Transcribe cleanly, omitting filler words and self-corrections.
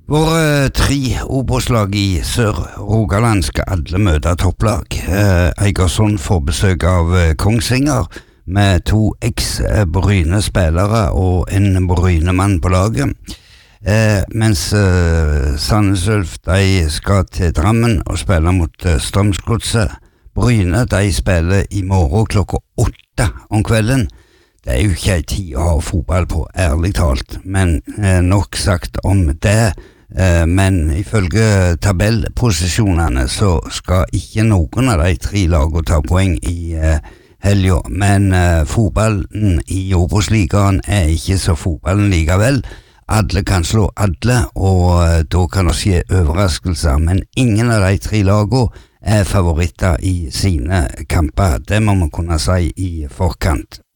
Våre tre Obos-lag i Sør-Rogaland skal alle møte topplag. Eigersund får besøk av Kongsvinger med 2 eks-Bryne-spillere og en Bryne-mann på laget. Mens Sandnes Ulf de skal til Drammen og spille mot Strømsgodset. Bryne de spiller i morgen klokka 8 om kvelden. Det jo ikke en tid å ha fotball på, ærlig talt, men nok sagt om det. Men ifølge tabellposisjonene så skal ikke noen av de 3 lagene ta poeng i helgen, men fotballen i Obos-ligaen ikke så fotballen likevel. Alle kan slå alle, og da kan det skje overraskelser, men ingen av de 3 lagene favoritter i sine kamper. Det må man kunne si i forkant.